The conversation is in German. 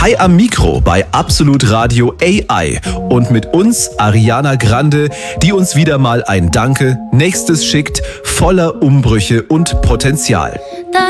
Kai am Mikro bei Absolut Radio AI und mit uns Ariana Grande, die uns wieder mal ein Danke nächstes schickt, voller Umbrüche und Potenzial.